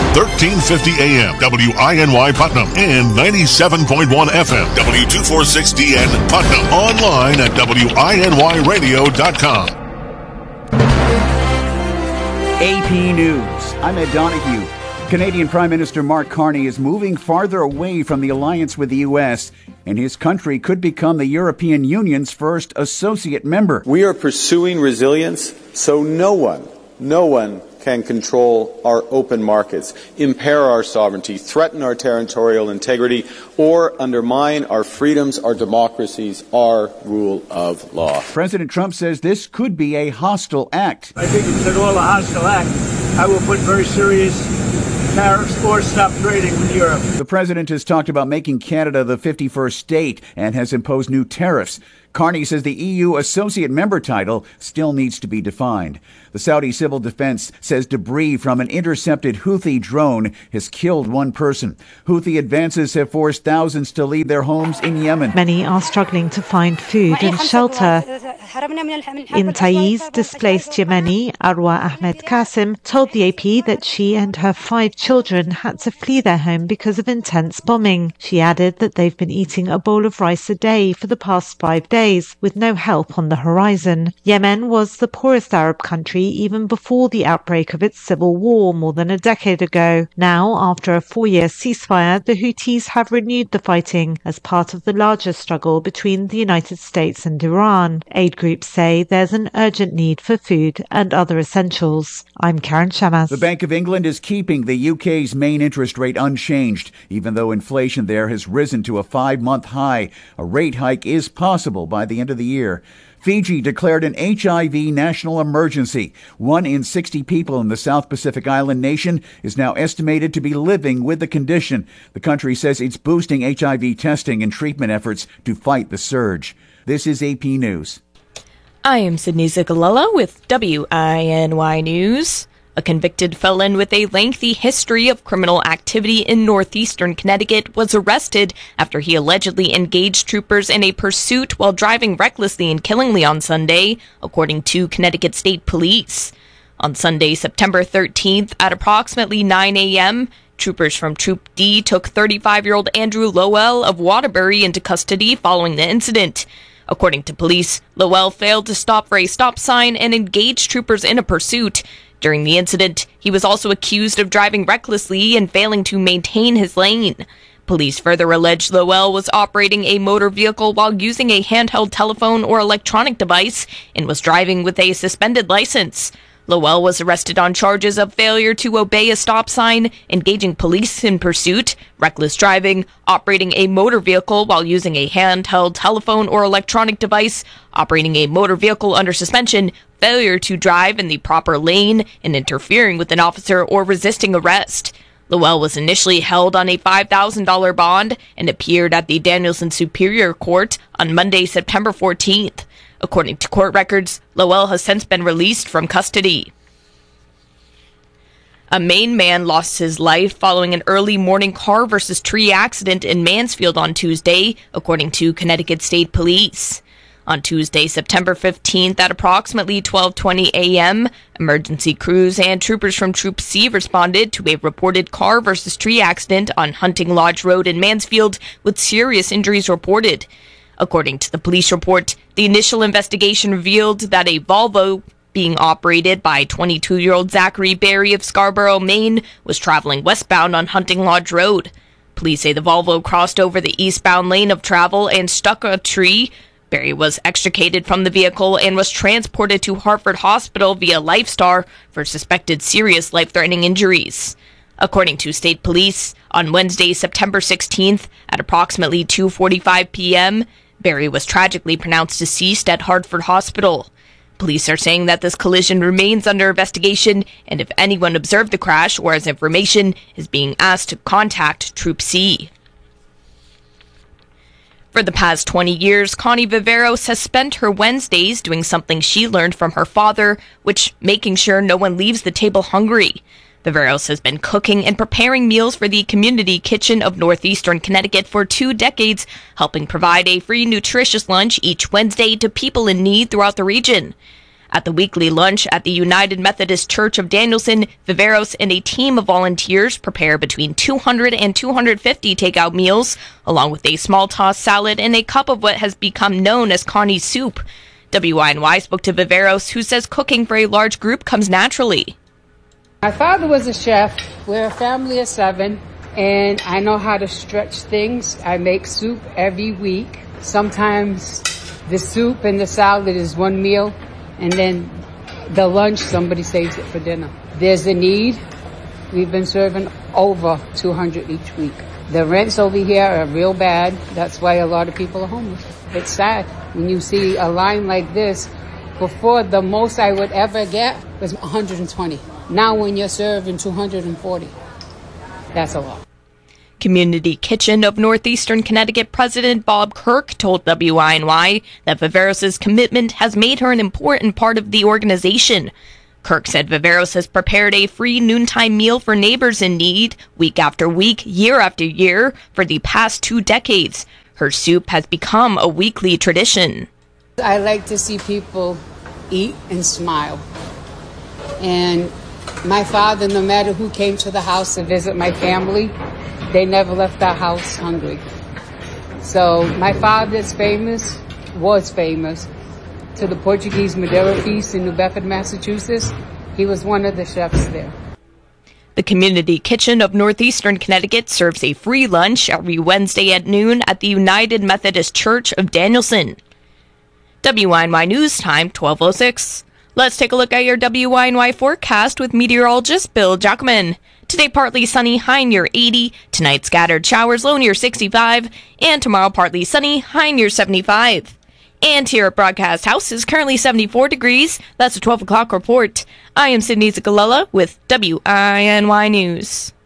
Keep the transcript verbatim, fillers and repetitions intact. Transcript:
thirteen fifty A M, W I N Y Putnam, and ninety-seven point one F M, W two forty-six D N Putnam. Online at W I N Y radio dot com. A P News. I'm Ed Donahue. Canadian Prime Minister Mark Carney is moving farther away from the alliance with the U S, and his country could become the European Union's first associate member. We are pursuing resilience so no one, no one can control our open markets, impair our sovereignty, threaten our territorial integrity, or undermine our freedoms, our democracies, our rule of law. President Trump says this could be a hostile act. I think it's at all a hostile act. I will put very serious tariffs or stop trading with Europe. The president has talked about making Canada the fifty-first state and has imposed new tariffs. Carney says the E U associate member title still needs to be defined. The Saudi Civil Defense says debris from an intercepted Houthi drone has killed one person. Houthi advances have forced thousands to leave their homes in Yemen. Many are struggling to find food and shelter. In Taiz, displaced Yemeni Arwa Ahmed Qasim told the A P that she and her five children had to flee their home because of intense bombing. She added that they've been eating a bowl of rice a day for the past five days, with no help on the horizon. Yemen was the poorest Arab country even before the outbreak of its civil war more than a decade ago. Now, after a four-year ceasefire, the Houthis have renewed the fighting as part of the larger struggle between the United States and Iran. Aid groups say there's an urgent need for food and other essentials. I'm Karen Shamas. The Bank of England is keeping the U K's main interest rate unchanged, even though inflation there has risen to a five-month high. A rate hike is possible by the end of the year. Fiji declared an H I V national emergency. One in sixty people in the South Pacific island nation is now estimated to be living with the condition. The country says it's boosting H I V testing and treatment efforts to fight the surge. This is A P News. I am Sydney Zigalella with W I N Y News. A convicted felon with a lengthy history of criminal activity in northeastern Connecticut was arrested after he allegedly engaged troopers in a pursuit while driving recklessly and killingly on Sunday, according to Connecticut State Police. On Sunday, September thirteenth, at approximately nine a.m., troopers from Troop D took thirty-five-year-old Andrew Lowell of Waterbury into custody following the incident. According to police, Lowell failed to stop for a stop sign and engaged troopers in a pursuit. During the incident, he was also accused of driving recklessly and failing to maintain his lane. Police further alleged Lowell was operating a motor vehicle while using a handheld telephone or electronic device and was driving with a suspended license. Lowell was arrested on charges of failure to obey a stop sign, engaging police in pursuit, reckless driving, operating a motor vehicle while using a handheld telephone or electronic device, operating a motor vehicle under suspension, failure to drive in the proper lane, and interfering with an officer or resisting arrest. Lowell was initially held on a five thousand dollars bond and appeared at the Danielson Superior Court on Monday, September fourteenth. According to court records, Lowell has since been released from custody. A Maine man lost his life following an early morning car versus tree accident in Mansfield on Tuesday, according to Connecticut State Police. On Tuesday, September fifteenth, at approximately twelve twenty a.m., emergency crews and troopers from Troop C responded to a reported car versus tree accident on Hunting Lodge Road in Mansfield, with serious injuries reported. According to the police report, the initial investigation revealed that a Volvo being operated by twenty-two-year-old Zachary Berry of Scarborough, Maine, was traveling westbound on Hunting Lodge Road. Police say the Volvo crossed over the eastbound lane of travel and struck a tree. Berry was extricated from the vehicle and was transported to Hartford Hospital via Lifestar for suspected serious life-threatening injuries. According to state police, on Wednesday, September sixteenth, at approximately two forty-five p.m., Berry was tragically pronounced deceased at Hartford Hospital. Police are saying that this collision remains under investigation, and if anyone observed the crash or has information, is being asked to contact Troop C. For the past twenty years, Connie Viveros has spent her Wednesdays doing something she learned from her father, which making sure no one leaves the table hungry. Viveros has been cooking and preparing meals for the community kitchen of northeastern Connecticut for two decades, helping provide a free nutritious lunch each Wednesday to people in need throughout the region. At the weekly lunch at the United Methodist Church of Danielson, Viveros and a team of volunteers prepare between two hundred and two hundred fifty takeout meals, along with a small tossed salad and a cup of what has become known as Connie's soup. W I N Y spoke to Viveros, who says cooking for a large group comes naturally. My father was a chef. We're a family of seven, and I know how to stretch things. I make soup every week. Sometimes the soup and the salad is one meal, and then the lunch, somebody saves it for dinner. There's a need. We've been serving over two hundred each week. The rents over here are real bad. That's why a lot of people are homeless. It's sad when you see a line like this. Before, the most I would ever get was one hundred twenty. Now when you're serving two hundred forty, that's a lot. Community Kitchen of Northeastern Connecticut President Bob Kirk told W I N Y that Viveros' commitment has made her an important part of the organization. Kirk said Viveros has prepared a free noontime meal for neighbors in need week after week, year after year, for the past two decades. Her soup has become a weekly tradition. I like to see people eat and smile. And my father, no matter who came to the house to visit my family, they never left our house hungry. So my father is famous, was famous, to the Portuguese Madeira Feast in New Bedford, Massachusetts. He was one of the chefs there. The Community Kitchen of Northeastern Connecticut serves a free lunch every Wednesday at noon at the United Methodist Church of Danielson. W I N Y News Time, twelve oh six. Let's take a look at your W I N Y forecast with meteorologist Bill Jackman. Today, partly sunny, high near eighty. Tonight, scattered showers, low near sixty-five. And tomorrow, partly sunny, high near seventy-five. And here at Broadcast House is currently seventy-four degrees. That's a twelve o'clock report. I am Sydney Zagalella with W I N Y News.